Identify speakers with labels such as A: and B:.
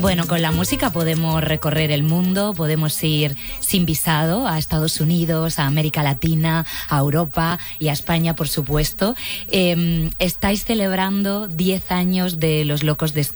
A: Bueno, con la música podemos recorrer el mundo, podemos ir sin visado a Estados Unidos, a América Latina, a Europa y a España, por supuesto. Estáis celebrando 10 años de Los Locos de